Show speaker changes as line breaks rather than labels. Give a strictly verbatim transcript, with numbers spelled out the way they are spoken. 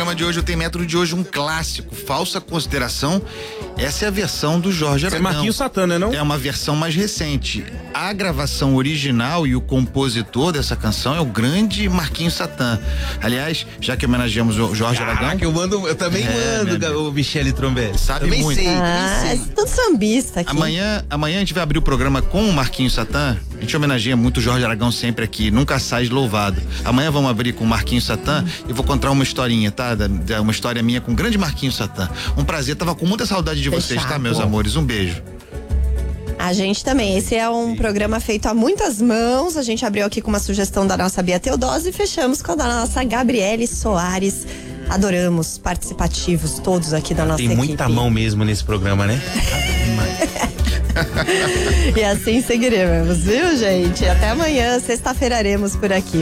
programa de hoje, o Tem Metro de hoje, um clássico, Falsa Consideração. Essa é a versão do Jorge Aragão.
É Marquinhos Satã, não?
É uma versão mais recente. A gravação original e o compositor dessa canção é o grande Marquinhos Satã. Aliás, já que homenageamos o Jorge
Caraca,
Aragão.
eu mando, eu também
É,
mando o Michele Trombelli.
Sabe
também
muito.
sei,
Ah,
também
é
sei.
tudo sambista aqui.
Amanhã, amanhã a gente vai abrir o programa com o Marquinhos Satã. A gente homenageia muito o Jorge Aragão sempre aqui, nunca sai de louvado. Amanhã vamos abrir com o Marquinhos Satã e vou contar uma historinha, tá? Da, da, uma história minha com o grande Marquinhos Satã. Um prazer, tava com muita saudade de vocês,
Fechado.
tá, meus amores? Um beijo.
A gente também. Esse é um programa feito a muitas mãos. A gente abriu aqui com uma sugestão da nossa Bia Teodose e fechamos com a da nossa Gabriele Soares. Adoramos, participativos todos aqui da nossa
Tem
equipe.
muita mão mesmo nesse programa, né?
E assim seguiremos, viu, gente? Até amanhã, sexta-feira, aremos por aqui.